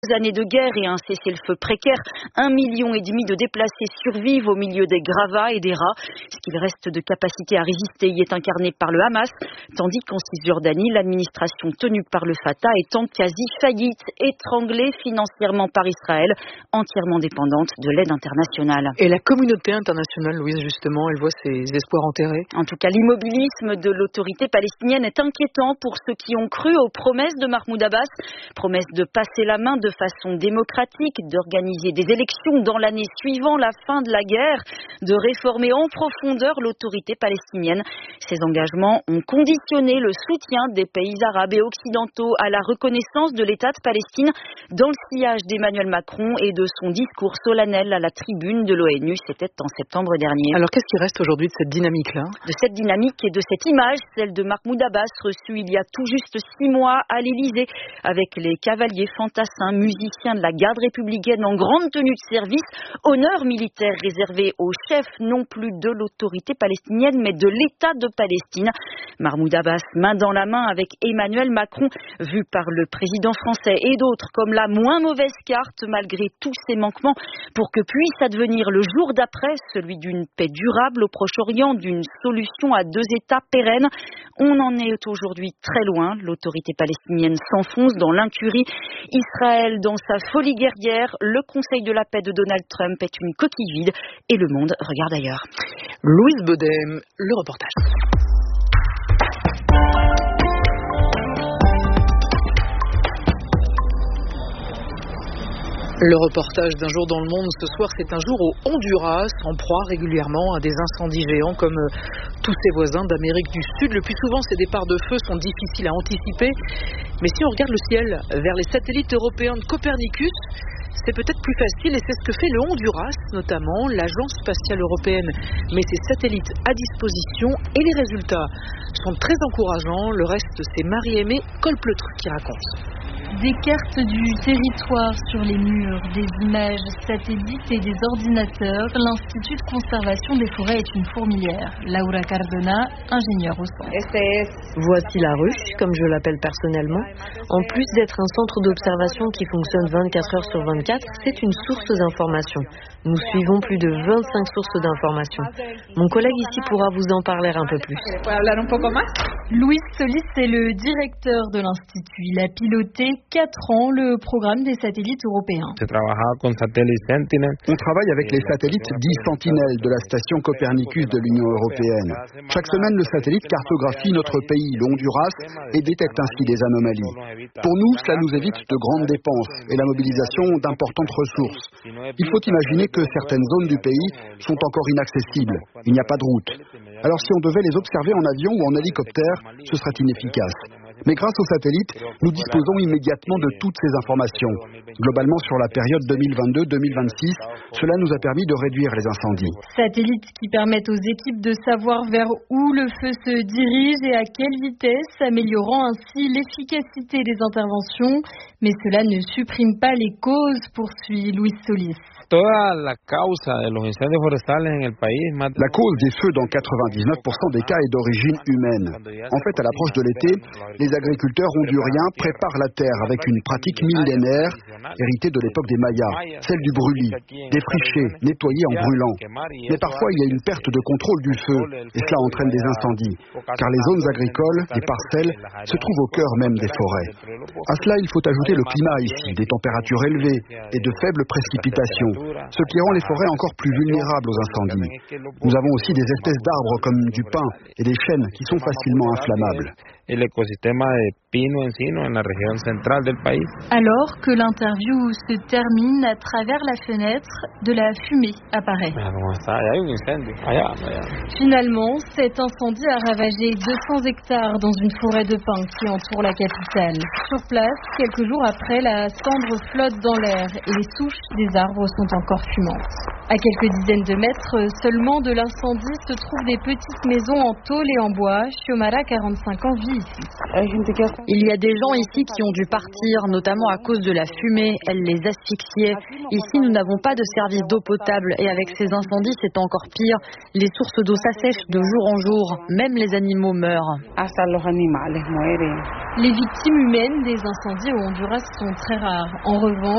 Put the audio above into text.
Années de guerre et un cessez-le-feu précaire, 1,5 million de déplacés survivent au milieu des gravats et des rats. Ce qu'il reste de capacité à résister y est incarné par le Hamas, tandis qu'en Cisjordanie, l'administration tenue par le Fatah est en quasi-faillite, étranglée financièrement par Israël, entièrement dépendante de l'aide internationale. Et la communauté internationale, Louise, justement, elle voit ses espoirs enterrés. En tout cas, l'immobilisme de l'autorité palestinienne est inquiétant pour ceux qui ont cru aux promesses de Mahmoud Abbas, promesses de passer la main de façon démocratique, d'organiser des élections dans l'année suivant la fin de la guerre, de réformer en profondeur l'autorité palestinienne. Ces engagements ont conditionné le soutien des pays arabes et occidentaux à la reconnaissance de l'État de Palestine dans le sillage d'Emmanuel Macron et de son discours solennel à la tribune de l'ONU. C'était en septembre dernier. Alors qu'est-ce qui reste aujourd'hui de cette dynamique-là ? De cette dynamique et de cette image, celle de Mahmoud Abbas, reçu il y a tout juste 6 mois à l'Élysée, avec les cavaliers fantassins, musiciens de la garde républicaine en grande tenue de service, honneur militaire réservé aux chefs non plus de l'autorité palestinienne mais de l'État de Palestine. Mahmoud Abbas, main dans la main avec Emmanuel Macron, vu par le président français et d'autres comme la moins mauvaise carte malgré tous ses manquements pour que puisse advenir le jour d'après celui d'une paix durable au Proche-Orient, d'une solution à 2 États pérennes. On en est aujourd'hui très loin. L'autorité palestinienne s'enfonce dans l'incurie. Israël dans sa folie guerrière. Le Conseil de la paix de Donald Trump est une coquille vide et le monde regarde ailleurs. Louise Baudet, le reportage. Le reportage d'un jour dans le monde, ce soir, c'est un jour au Honduras, en proie régulièrement à des incendies géants comme tous ses voisins d'Amérique du Sud. Le plus souvent, ces départs de feu sont difficiles à anticiper. Mais si on regarde le ciel vers les satellites européens de Copernicus, c'est peut-être plus facile et c'est ce que fait le Honduras, notamment. L'Agence spatiale européenne met ses satellites à disposition et les résultats sont très encourageants. Le reste, c'est Marie-Aimée Colpletre qui raconte. Des cartes du territoire sur les murs, des images satellites et des ordinateurs. L'Institut de conservation des forêts est une fourmilière. Laura Cardona, ingénieure au centre. Voici la ruche, comme je l'appelle personnellement. En plus d'être un centre d'observation qui fonctionne 24 heures sur 24, c'est une source d'information. Nous suivons plus de 25 sources d'informations. Mon collègue ici pourra vous en parler un peu plus. Louis Solis est le directeur de l'Institut. Il a piloté 4 ans le programme des satellites européens. On travaille avec les satellites dits Sentinelles de la station Copernicus de l'Union européenne. Chaque semaine, le satellite cartographie notre pays, le Honduras, et détecte ainsi des anomalies. Pour nous, cela nous évite de grandes dépenses et la mobilisation d'importantes ressources. Il faut imaginer que certaines zones du pays sont encore inaccessibles. Il n'y a pas de route. Alors si on devait les observer en avion ou en hélicoptère, ce serait inefficace. Mais grâce aux satellites, nous disposons immédiatement de toutes ces informations. Globalement, sur la période 2022-2026, cela nous a permis de réduire les incendies. Satellites qui permettent aux équipes de savoir vers où le feu se dirige et à quelle vitesse, améliorant ainsi l'efficacité des interventions. Mais cela ne supprime pas les causes, poursuit Louis Solis. La cause des feux dans 99% des cas est d'origine humaine. En fait, à l'approche de l'été, les agriculteurs honduriens préparent la terre avec une pratique millénaire héritée de l'époque des Mayas, celle du brûlis, défricher, nettoyer en brûlant. Mais parfois, il y a une perte de contrôle du feu et cela entraîne des incendies, car les zones agricoles, les parcelles, se trouvent au cœur même des forêts. À cela, il faut ajouter le climat ici, des températures élevées et de faibles précipitations, ce qui rend les forêts encore plus vulnérables aux incendies. Nous avons aussi des espèces d'arbres comme du pin et des chênes qui sont facilement inflammables. Alors que l'interview se termine, à travers la fenêtre, de la fumée apparaît. Finalement, cet incendie a ravagé 200 hectares dans une forêt de pins qui entoure la capitale. Sur place, quelques jours après, la cendre flotte dans l'air et les souches des arbres sont encore fumantes. À quelques dizaines de mètres seulement de l'incendie se trouvent des petites maisons en tôle et en bois. Xiomara, 45 ans, vit ici. Il y a des gens ici qui ont dû partir, notamment à cause de la fumée. Elle les asphyxiait. Ici, nous n'avons pas de service d'eau potable et avec ces incendies, c'est encore pire. Les sources d'eau s'assèchent de jour en jour. Même les animaux meurent. Les victimes humaines des incendies au Honduras sont très rares. En revanche,